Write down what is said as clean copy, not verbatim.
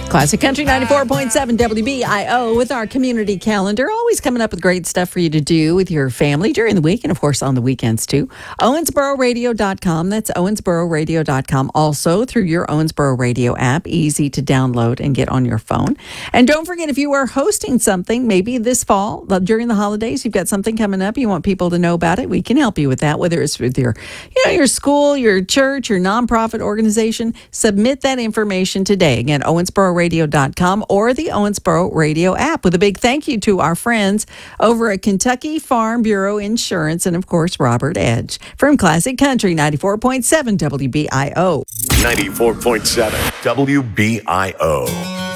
Classic Country 94.7 WBIO with our community calendar. Always coming up with great stuff for you to do with your family during the week and, of course, on the weekends, too. OwensBoroRadio.com. That's OwensBoroRadio.com. Also through your Owensboro Radio app. Easy to download and get on your phone. And don't forget, if you are hosting something, maybe this fall, during the holidays, you've got something coming up, you want people to know about it, we can help you with that, whether it's with your school, your church, your nonprofit organization. Submit that information today. Again, OwensBoroRadio.com or the Owensboro Radio app, with a big thank you to our friends over at Kentucky Farm Bureau Insurance and, of course, Robert Edge from Classic Country 94.7 WBIO. 94.7 WBIO.